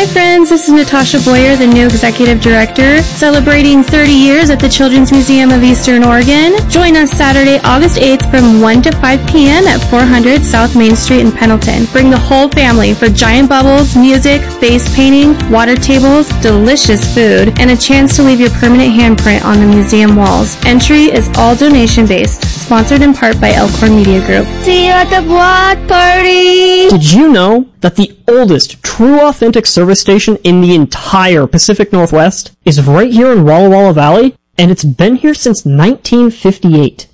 Hi friends, this is Natasha Boyer, the new Executive Director, celebrating 30 years at the Children's Museum of Eastern Oregon. Join us Saturday, August 8th from 1 to 5 p.m. at 400 South Main Street in Pendleton. Bring the whole family for giant bubbles, music, face painting, water tables, delicious food, and a chance to leave your permanent handprint on the museum walls. Entry is all donation-based, sponsored in part by Elkhorn Media Group. See you at the block party! Did you know that the oldest true authentic service station in the entire Pacific Northwest is right here in Walla Walla Valley? And it's been here since 1958.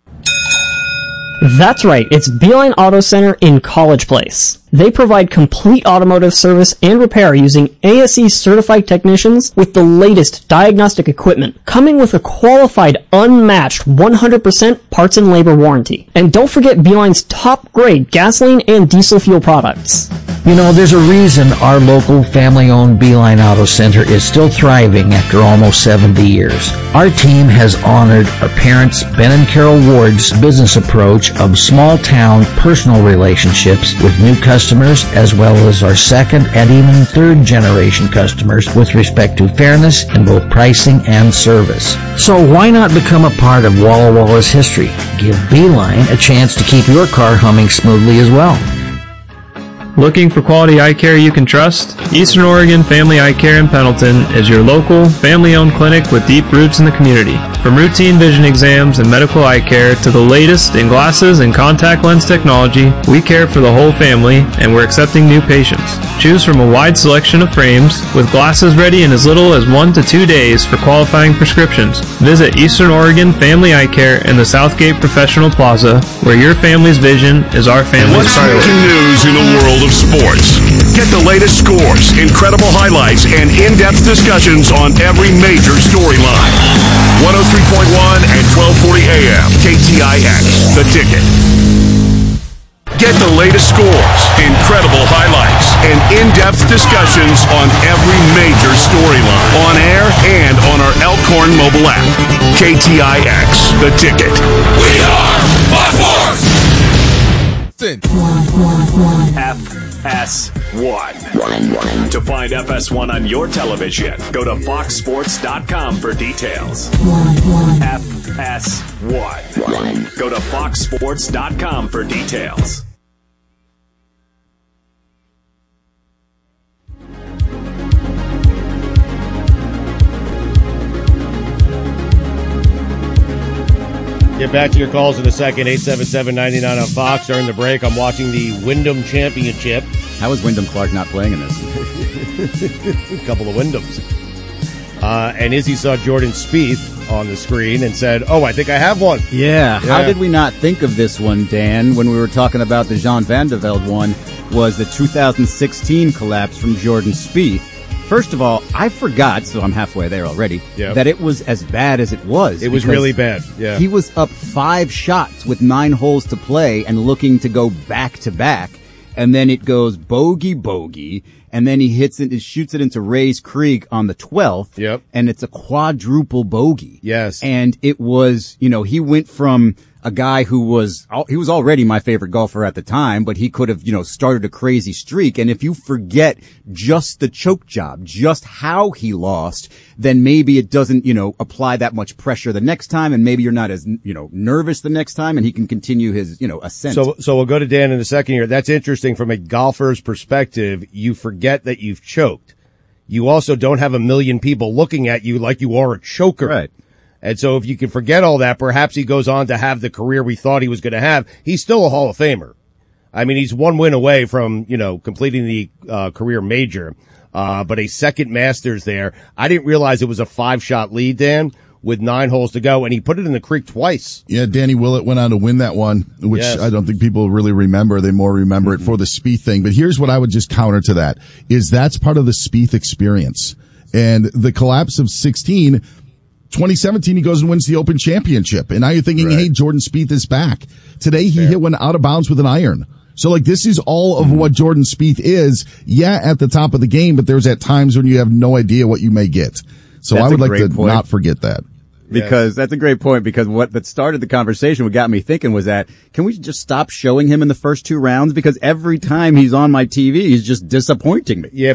That's right, it's Beeline Auto Center in College Place. They provide complete automotive service and repair using ASE certified technicians with the latest diagnostic equipment, coming with a qualified, unmatched 100% parts and labor warranty. And don't forget Beeline's top grade gasoline and diesel fuel products. You know, there's a reason our local family-owned Beeline Auto Center is still thriving after almost 70 years. Our team has honored our parents, Ben and Carol Ward's business approach of small-town personal relationships with new customers, as well as our second and even third generation customers with respect to fairness in both pricing and service. So why not become a part of Walla Walla's history? Give Beeline a chance to keep your car humming smoothly as well. Looking for quality eye care you can trust? Eastern Oregon Family Eye Care in Pendleton is your local, family-owned clinic with deep roots in the community. From routine vision exams and medical eye care to the latest in glasses and contact lens technology, we care for the whole family and we're accepting new patients. Choose from a wide selection of frames with glasses ready in as little as 1 to 2 days for qualifying prescriptions. Visit Eastern Oregon Family Eye Care in the Southgate Professional Plaza, where your family's vision is our family's priority. What's breaking news in the world of sports? Get the latest scores, incredible highlights, and in-depth discussions on every major storyline. 103.1 and 1240 AM, KTIX, The Ticket. Get the latest scores, incredible highlights, and in-depth discussions on every major storyline. On air and on our Elkhorn mobile app. KTIX, The Ticket. We are by force! FS1. To find FS1 on your television, go to foxsports.com for details. FS1. Go to foxsports.com for details. Get back to your calls in a second. 877-99 on Fox. During the break, I'm watching the Wyndham Championship. How is Wyndham Clark not playing in this? A couple of Wyndhams. And Izzy saw Jordan Spieth on the screen and said, oh, I think I have one. Yeah. How did we not think of this one, Dan, when we were talking about the Jean Van de Velde one, was the 2016 collapse from Jordan Spieth. First of all, I forgot, so I'm halfway there already, that it was as bad as it was. It was really bad, yeah. He was up 5 shots with 9 holes to play and looking to go back-to-back, and then it goes bogey, and then he shoots it into Rays Creek on the 12th, and it's a quadruple bogey. Yes. And it was, he went from a guy who was already my favorite golfer at the time, but he could have, started a crazy streak. And if you forget just the choke job, just how he lost, then maybe it doesn't, apply that much pressure the next time. And maybe you're not as, nervous the next time, and he can continue his, ascent. So we'll go to Dan in a second here. That's interesting from a golfer's perspective. You forget that you've choked. You also don't have a million people looking at you like you are a choker. Right. And so if you can forget all that, perhaps he goes on to have the career we thought he was going to have. He's still a Hall of Famer. I mean, he's 1 win away from, completing the career major, but a second Masters there. I didn't realize it was a 5-shot lead, Dan, with 9 holes to go, and he put it in the creek twice. Yeah, Danny Willett went on to win that one, which I don't think people really remember. They more remember it for the Spieth thing. But here's what I would just counter to that, is that's part of the Spieth experience. And the collapse of 2017, he goes and wins the Open Championship. And now you're thinking, hey, Jordan Spieth is back. Today, he hit one out of bounds with an iron. So, this is all of what Jordan Spieth is. Yeah, at the top of the game, but there's at times when you have no idea what you may get. So I would like to not forget that. Because that's a great point, because what that started the conversation, what got me thinking was that, can we just stop showing him in the first 2 rounds? Because every time he's on my TV, he's just disappointing me. Yeah.